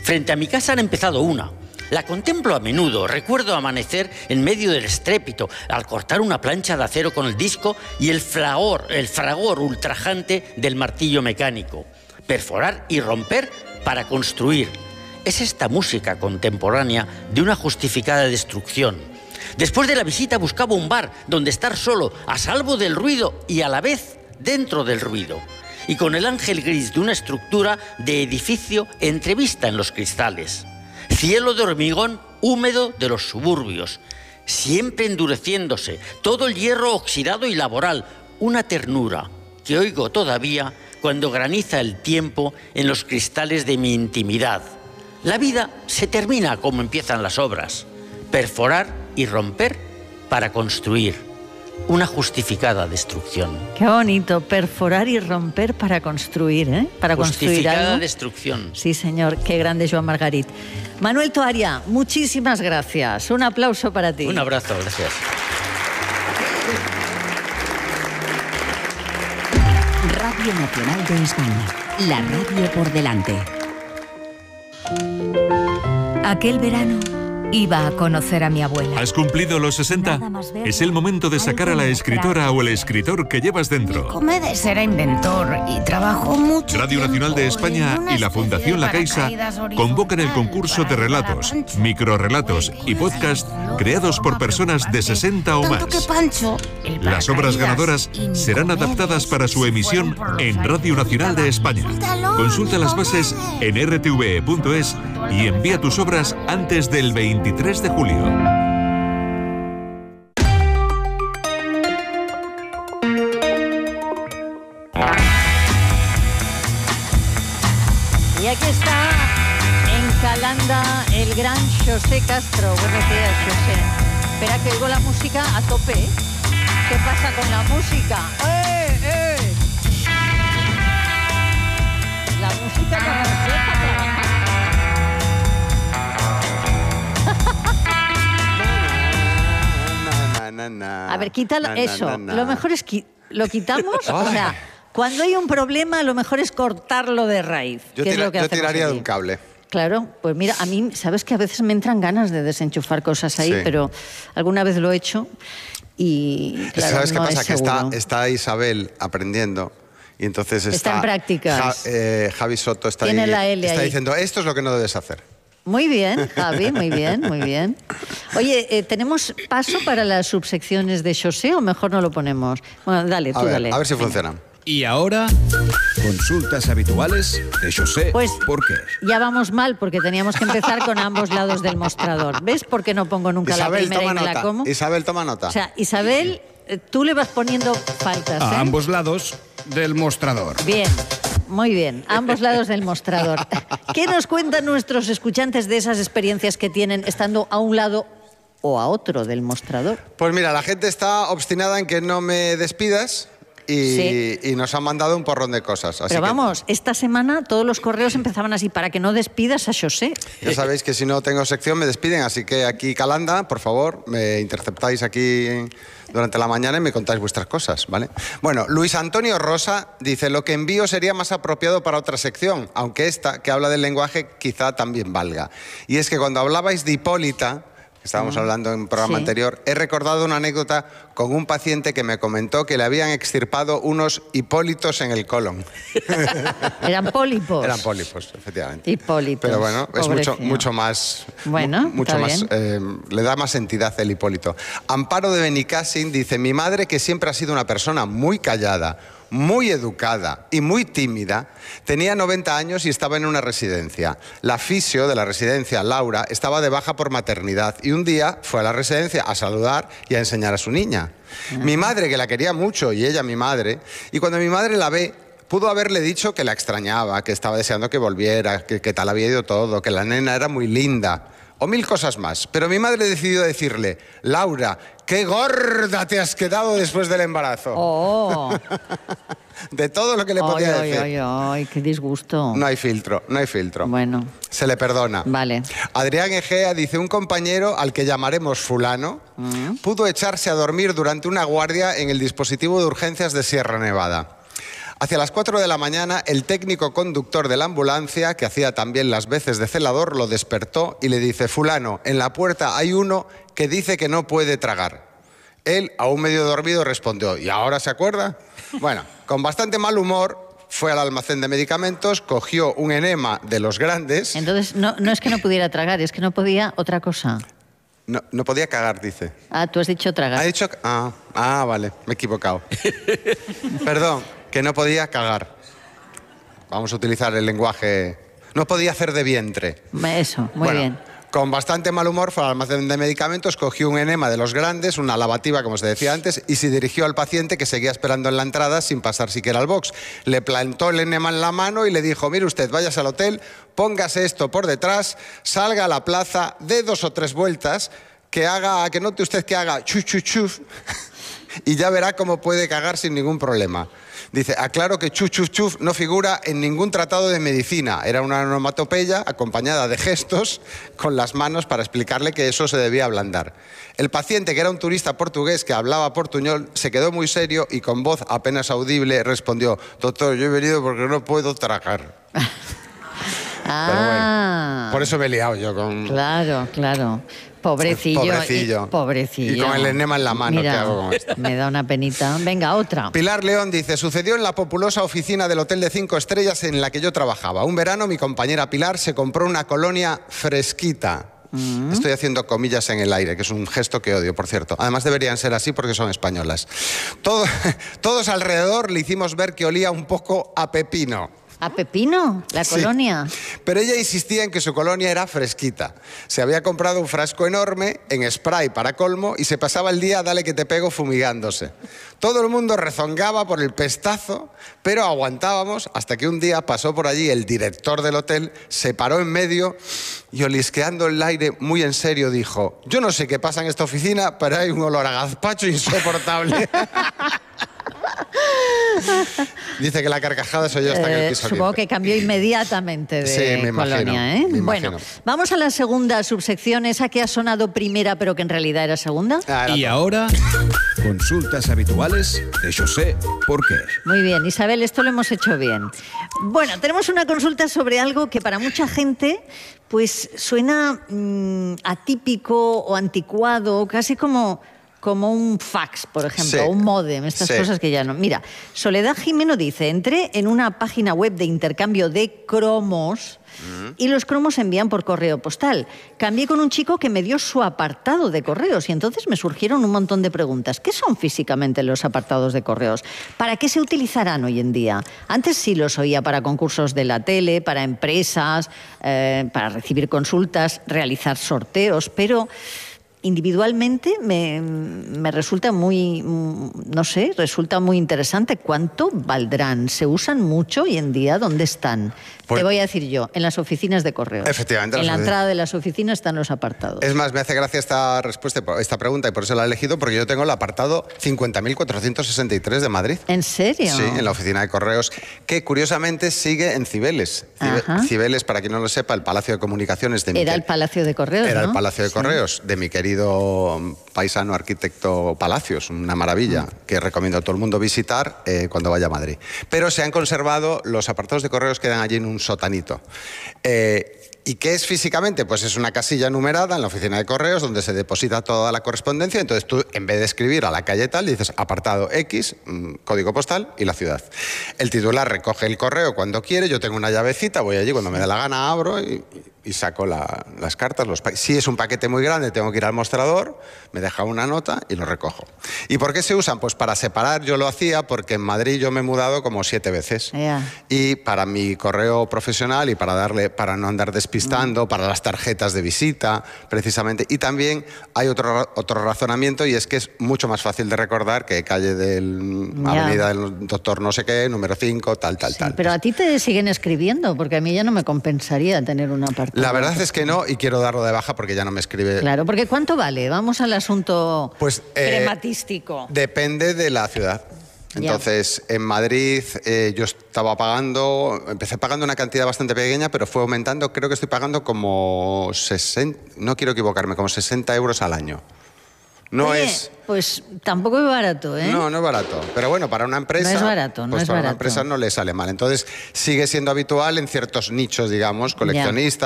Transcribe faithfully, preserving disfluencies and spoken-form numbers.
Frente a mi casa han empezado una. La contemplo a menudo, recuerdo amanecer en medio del estrépito al cortar una plancha de acero con el disco y el fragor, el fragor ultrajante del martillo mecánico. Perforar y romper para construir. Es esta música contemporánea de una justificada destrucción. Después de la visita buscaba un bar donde estar solo, a salvo del ruido y a la vez dentro del ruido. Y con el ángel gris de una estructura de edificio entrevista en los cristales. Cielo de hormigón húmedo de los suburbios, siempre endureciéndose, todo el hierro oxidado y laboral, una ternura que oigo todavía cuando graniza el tiempo en los cristales de mi intimidad. La vida se termina como empiezan las obras, perforar y romper para construir. Una justificada destrucción. Qué bonito, perforar y romper para construir, ¿eh? Para construir justificada algo. destrucción. Sí, señor, qué grande Joan Margarit. Manuel Toaria, muchísimas gracias. Un aplauso para ti. Un abrazo, gracias. Radio Nacional de España, la radio por delante. Aquel verano iba a conocer a mi abuela. ¿Has cumplido los sesenta? Es el momento de sacar a la escritora o el escritor que llevas dentro. Comedes era inventor y trabajó mucho. Radio Nacional de España y la Fundación La Caixa convocan el concurso de relatos, microrrelatos y podcast creados por personas de sesenta o más. Las obras ganadoras serán adaptadas para su emisión en Radio Nacional de España. Consulta las bases en r t v e punto es y envía tus obras antes del veintitrés de julio. Y aquí está, en Calanda, el gran José Castro. Buenos días, José. Espera que oigo la música a tope. ¿Qué pasa con la música? ¡Eh, eh! La música no nos deja trabajar. A ver, quítalo, eso. Lo mejor es que lo quitamos, o sea, cuando hay un problema, lo mejor es cortarlo de raíz. Yo, que tira, es lo que yo tiraría aquí. de un cable. Claro, pues mira, a mí, sabes que a veces me entran ganas de desenchufar cosas ahí, Sí. pero alguna vez lo he hecho y claro, ¿Sabes qué no pasa? es Que está, seguro. está Isabel aprendiendo y entonces está... Está en prácticas. Ja- eh, Javi Soto está, Tiene ahí, la L está ahí. diciendo, esto es lo que no debes hacer. Muy bien, Javi, muy bien, muy bien. Oye, eh, ¿tenemos paso para las subsecciones de José o mejor no lo ponemos? Bueno, dale, tú A ver, dale. a ver si Venga. funcionan. Y ahora, consultas habituales de José. Pues ¿Por qué? ya vamos mal porque teníamos que empezar con ambos lados del mostrador. ¿Ves por qué no pongo nunca Isabel, la primera toma y me la nota. como? Isabel, toma nota. O sea, Isabel, eh, tú le vas poniendo faltas, ¿eh? A ambos lados del mostrador. Bien, muy bien, ambos lados del mostrador. ¿Qué nos cuentan nuestros escuchantes de esas experiencias que tienen estando a un lado o a otro del mostrador? Pues mira, la gente está obstinada en que no me despidas y, Sí. y nos han mandado un porrón de cosas. Así Pero que vamos, esta semana todos los correos empezaban así, para que no despidas a José. ya sabéis que si no tengo sección me despiden, así que aquí Calanda, por favor, me interceptáis aquí durante la mañana y me contáis vuestras cosas, ¿vale? Bueno, Luis Antonio Rosa dice, lo que envío sería más apropiado para otra sección, aunque esta, que habla del lenguaje, quizá también valga. Y es que cuando hablabais de Hipólita, que estábamos hablando en un programa Sí. anterior, he recordado una anécdota con un paciente que me comentó que le habían extirpado unos hipólitos en el colon. Eran pólipos. Eran pólipos, efectivamente. Hipólitos. Pero bueno, es mucho, pobrecillo. mucho más... Bueno, mu- mucho está más bien. eh, le da más entidad el Hipólito. Amparo de Benicassin dice, mi madre, que siempre ha sido una persona muy callada, muy educada y muy tímida, tenía noventa años y estaba en una residencia. La fisio de la residencia, Laura, estaba de baja por maternidad y un día fue a la residencia a saludar y a enseñar a su niña. Mi madre, que la quería mucho, y ella mi madre, y cuando mi madre la ve, pudo haberle dicho que la extrañaba, que estaba deseando que volviera, que, que tal había ido todo, que la nena era muy linda, o mil cosas más. Pero mi madre decidió decirle, Laura, qué gorda te has quedado después del embarazo. Oh, De todo lo que le ay, podía ay, decir. ay, ay, qué disgusto. No hay filtro, no hay filtro. Bueno, Se le perdona. vale. Adrián Egea dice, un compañero al que llamaremos fulano, pudo echarse a dormir durante una guardia en el dispositivo de urgencias de Sierra Nevada. Hacia las cuatro de la mañana, el técnico conductor de la ambulancia, que hacía también las veces de celador, lo despertó y le dice: fulano, en la puerta hay uno que dice que no puede tragar. Él, aún medio dormido, respondió: ¿y ahora se acuerda? Bueno, con bastante mal humor, fue al almacén de medicamentos, cogió un enema de los grandes... Entonces, no, no es que no pudiera tragar, es que no podía otra cosa. No, no podía cagar, dice. Ah, tú has dicho tragar. Ha dicho... Ah, ah, vale, me he equivocado. Perdón, que no podía cagar. Vamos a utilizar el lenguaje... No podía hacer de vientre. Eso, muy bueno, bien. Con bastante mal humor fue al almacén de medicamentos, cogió un enema de los grandes, una lavativa, como se decía antes, y se dirigió al paciente que seguía esperando en la entrada sin pasar siquiera al box. Le plantó el enema en la mano y le dijo: mire usted, váyase al hotel, póngase esto por detrás, salga a la plaza, dé dos o tres vueltas, que haga, que note usted que haga chu chu chuf, y ya verá cómo puede cagar sin ningún problema. Dice: aclaro que chuf chuf chuf no figura en ningún tratado de medicina. Era una onomatopeya acompañada de gestos con las manos para explicarle que eso se debía ablandar. El paciente, que era un turista portugués que hablaba portuñol, se quedó muy serio y con voz apenas audible respondió: doctor, yo he venido porque no puedo tragar. Ah, Pero bueno, por eso me he liado yo con... Claro, claro. Pobrecillo. Pobrecillo. Y, pobrecillo. Y con el enema en la mano. Mira, ¿qué hago con esto? Me da una penita. Venga, otra. Pilar León dice: sucedió en la populosa oficina del hotel de cinco estrellas en la que yo trabajaba. Un verano mi compañera Pilar se compró una colonia fresquita. Mm. Estoy haciendo comillas en el aire, que es un gesto que odio, por cierto. Además deberían ser así porque son españolas. Todo, todos alrededor le hicimos ver que olía un poco a pepino. ¿A pepino? ¿La colonia? Sí. Pero ella insistía en que su colonia era fresquita. Se había comprado un frasco enorme en spray para colmo y se pasaba el día, dale que te pego, fumigándose. Todo el mundo rezongaba por el pestazo, pero aguantábamos hasta que un día pasó por allí el director del hotel, se paró en medio y, olisqueando el aire muy en serio, dijo: yo no sé qué pasa en esta oficina, pero hay un olor a gazpacho insoportable. Dice que la carcajada soy yo hasta en el piso. Eh, supongo que cambió inmediatamente de sí, me colonia, imagino, ¿eh? me Bueno, imagino. vamos a la segunda subsección, esa que ha sonado primera pero que en realidad era segunda. Ah, Y ahora, consultas habituales de José Porqué. Muy bien, Isabel, esto lo hemos hecho bien. Bueno, tenemos una consulta sobre algo que para mucha gente pues suena mmm, atípico o anticuado, casi como... como un fax, por ejemplo, sí, un módem, estas sí. cosas que ya no... Mira, Soledad Jimeno dice: entré en una página web de intercambio de cromos mm. y los cromos se envían por correo postal. Cambié con un chico que me dio su apartado de correos y entonces me surgieron un montón de preguntas. ¿Qué son físicamente los apartados de correos? ¿Para qué se utilizarán hoy en día? Antes sí los oía para concursos de la tele, para empresas, eh, para recibir consultas, realizar sorteos, pero... individualmente me, me resulta muy, no sé, resulta muy interesante. ¿Cuánto valdrán? ¿Se usan mucho hoy en día? ¿Dónde están? Pues, te voy a decir yo, en las oficinas de correos. Efectivamente. En la entrada de las oficinas están los apartados. Es más, me hace gracia esta respuesta, esta pregunta, y por eso la he elegido, porque yo tengo el apartado cincuenta mil cuatrocientos sesenta y tres de Madrid. ¿En serio? Sí, en la oficina de correos, que curiosamente sigue en Cibeles. Cibe, Cibeles, para quien no lo sepa, el Palacio de Comunicaciones de mi Era el Palacio de Correos, Era ¿no? el Palacio de Correos, sí. de mi querido paisano arquitecto Palacios, una maravilla mm. que recomiendo a todo el mundo visitar eh, cuando vaya a Madrid. Pero se han conservado, los apartados de correos quedan allí en un sotanito. Eh, ¿Y qué es físicamente? Pues es una casilla numerada en la oficina de correos donde se deposita toda la correspondencia. Entonces tú, en vez de escribir a la calle tal, dices apartado X, mmm, código postal y la ciudad. El titular recoge el correo cuando quiere, yo tengo una llavecita, voy allí cuando me da la gana, abro y, y saco la, las cartas. Los si es un paquete muy grande, tengo que ir al mostrador, me deja una nota y lo recojo. ¿Y por qué se usan? Pues para separar. Yo lo hacía porque en Madrid yo me he mudado como siete veces. Yeah. Y para mi correo profesional y para, darle, para no andar despistando, para las tarjetas de visita, precisamente. Y también hay otro, otro razonamiento, y es que es mucho más fácil de recordar que calle del yeah. Avenida del Doctor no sé qué, número cinco, tal, tal, sí, tal. Pero a ti te siguen escribiendo, porque a mí ya no me compensaría tener una apartado. La verdad es que no, y quiero darlo de baja porque ya no me escribe. Claro, porque ¿cuánto vale? Vamos al asunto pues, eh, crematístico. Depende de la ciudad. Entonces, yeah. en Madrid eh, yo estaba pagando, empecé pagando una cantidad bastante pequeña, pero fue aumentando, creo que estoy pagando como sesenta, no quiero equivocarme, como sesenta euros al año. No Oye, es... Pues tampoco es barato, ¿eh? No, no es barato. Pero bueno, para una empresa... No es barato, no pues es para barato. una empresa no le sale mal. Entonces, sigue siendo habitual en ciertos nichos, digamos, coleccionistas.